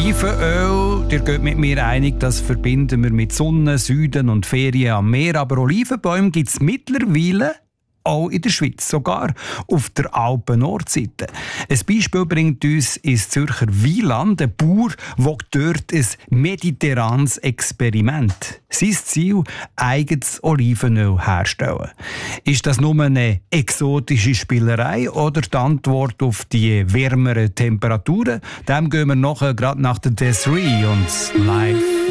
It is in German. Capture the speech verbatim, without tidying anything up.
Olivenöl, ihr geht mit mir einig, das verbinden wir mit Sonne, Süden und Ferien am Meer. Aber Olivenbäume gibt es mittlerweile auch in der Schweiz, sogar auf der Alpen-Nordseite. Ein Beispiel bringt uns ins Zürcher Wieland, ein Bauer, der dort ein mediterranes Experiment. Sein Ziel, eigenes Olivenöl herzustellen. Ist das nur eine exotische Spielerei oder die Antwort auf die wärmeren Temperaturen? Dem gehen wir nachher gerade nach der Desiree und Live.